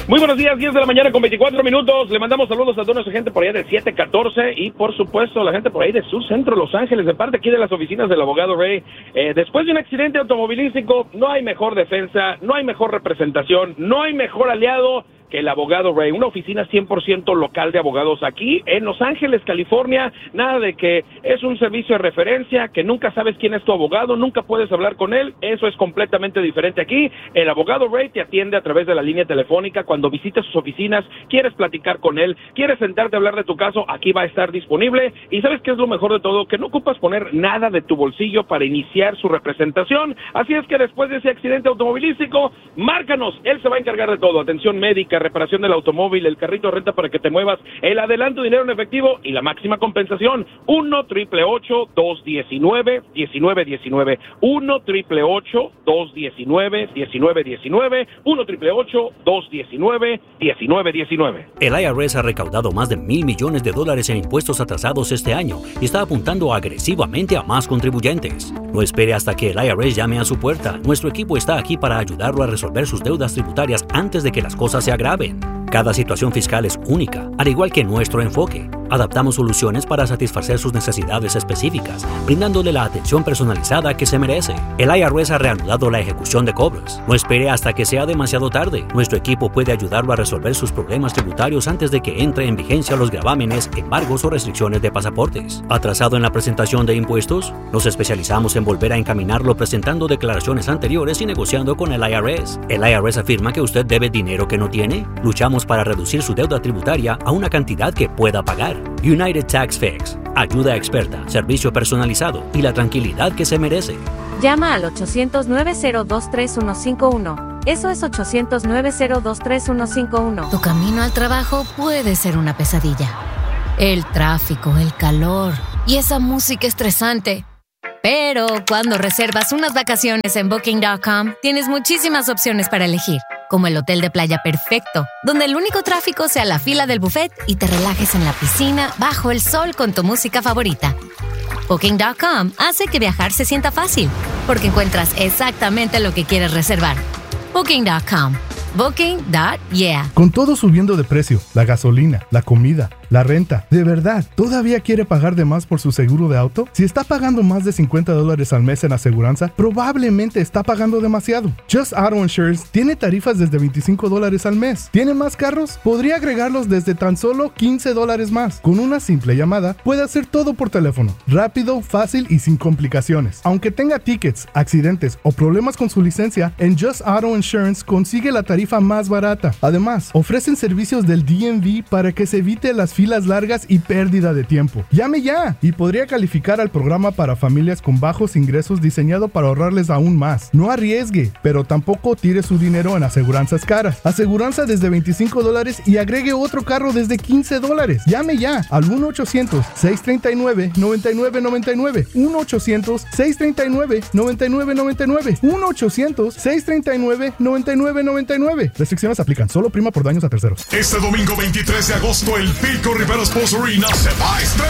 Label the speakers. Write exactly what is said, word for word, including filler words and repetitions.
Speaker 1: Muy buenos días, diez de la mañana con veinticuatro minutos. Le mandamos saludos a toda nuestra gente por allá de siete catorce y, por supuesto, a la gente por ahí de Sur Centro, Los Ángeles, de parte aquí de las oficinas del abogado Ray. Eh, después de un accidente automovilístico, no hay mejor defensa, no hay mejor representación, no hay mejor aliado que el abogado Ray, una oficina cien por ciento local de abogados aquí en Los Ángeles, California. Nada de que es un servicio de referencia, que nunca sabes quién es tu abogado, nunca puedes hablar con él. Eso es completamente diferente aquí. El abogado Ray te atiende a través de la línea telefónica. Cuando visites sus oficinas, quieres platicar con él, quieres sentarte a hablar de tu caso, aquí va a estar disponible. Y ¿sabes qué es lo mejor de todo? Que no ocupas poner nada de tu bolsillo para iniciar su representación. Así es que después de ese accidente automovilístico, márcanos, él se va a encargar de todo. Atención médica, reparación del automóvil, el carrito de renta para que te muevas, el adelanto, dinero en efectivo y la máxima compensación. uno triple ocho dos diecinueve diecinueve diecinueve. uno triple ocho dos diecinueve diecinueve diecinueve. uno triple ocho dos diecinueve diecinueve diecinueve.
Speaker 2: El I R S ha recaudado más de mil millones de dólares en impuestos atrasados este año y está apuntando agresivamente a más contribuyentes. No espere hasta que el I R S llame a su puerta. Nuestro equipo está aquí para ayudarlo a resolver sus deudas tributarias antes de que las cosas se agraven. Cada situación fiscal es única, al igual que nuestro enfoque. Adaptamos soluciones para satisfacer sus necesidades específicas, brindándole la atención personalizada que se merece. El I R S ha reanudado la ejecución de cobros. No espere hasta que sea demasiado tarde. Nuestro equipo puede ayudarlo a resolver sus problemas tributarios antes de que entre en vigencia los gravámenes, embargos o restricciones de pasaportes. ¿Atrasado en la presentación de impuestos? Nos especializamos en volver a encaminarlo presentando declaraciones anteriores y negociando con el I R S. El I R S afirma que usted debe dinero que no tiene. Luchamos para reducir su deuda tributaria a una cantidad que pueda pagar. United Tax Fix. Ayuda experta, servicio personalizado y la tranquilidad que se merece.
Speaker 3: Llama al ochocientos, nueve cero dos, tres uno cinco uno. Eso es ochocientos, nueve cero dos, tres uno cinco uno.
Speaker 4: Tu camino al trabajo puede ser una pesadilla. El tráfico, el calor y esa música estresante. Pero cuando reservas unas vacaciones en Booking punto com, tienes muchísimas opciones para elegir, como el hotel de playa perfecto, donde el único tráfico sea la fila del buffet y te relajes en la piscina bajo el sol con tu música favorita. Booking punto com hace que viajar se sienta fácil, porque encuentras exactamente lo que quieres reservar. Booking punto com. Booking punto yeah.
Speaker 5: Con todo subiendo de precio, la gasolina, la comida, la renta, ¿de verdad todavía quiere pagar de más por su seguro de auto? Si está pagando más de cincuenta dólares al mes en aseguranza, probablemente está pagando demasiado. Just Auto Insurance tiene tarifas desde veinticinco dólares al mes. ¿Tiene más carros? Podría agregarlos desde tan solo quince dólares más. Con una simple llamada, puede hacer todo por teléfono. Rápido, fácil y sin complicaciones. Aunque tenga tickets, accidentes o problemas con su licencia, en Just Auto Insurance consigue la tarifa más barata. Además, ofrecen servicios del D M V para que se evite las filas largas y pérdida de tiempo. Llame ya y podría calificar al programa para familias con bajos ingresos diseñado para ahorrarles aún más. No arriesgue, pero tampoco tire su dinero en aseguranzas caras. Aseguranza desde veinticinco dólares y agregue otro carro desde quince dólares. Llame ya al uno ochocientos, seis treinta y nueve, noventa y nueve noventa y nueve. uno ochocientos, seis treinta y nueve, noventa y nueve noventa y nueve. uno ochocientos, seis treinta y nueve, noventa y nueve noventa y nueve. Restricciones aplican. Solo prima por daños a terceros.
Speaker 6: Este domingo veintitrés de agosto, el Pico Rivera Sports Arena se va a estrenar